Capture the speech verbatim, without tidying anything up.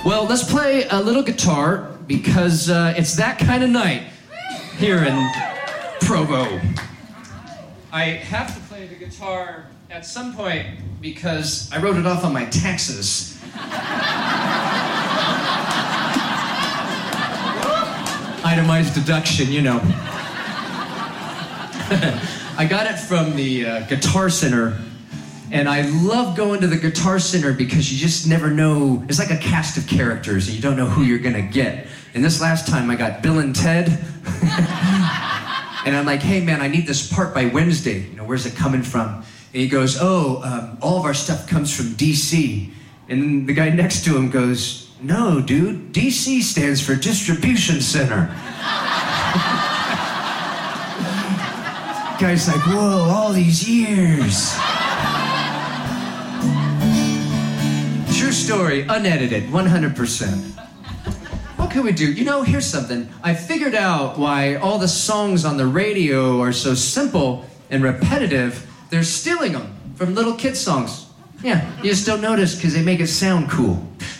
Well, let's play a little guitar because uh, it's that kind of night here in Provo. I have to play the guitar at some point because I wrote it off on my taxes. Itemized deduction, you know. I got it from the uh, Guitar Center. And I love going to the Guitar Center because you just never know. It's like a cast of characters, and you don't know who you're going to get. And this last time, I got Bill and Ted. And I'm like, hey, man, I need this part by Wednesday. You know, where's it coming from? And he goes, oh, um, all of our stuff comes from D C. And the guy next to him goes, no, dude, D C stands for Distribution Center. Guy's like, whoa, all these years. True story, unedited, one hundred percent. What can we do? You know, here's something. I figured out why all the songs on the radio are so simple and repetitive. They're stealing them from little kid songs. Yeah, you just don't notice because they make it sound cool.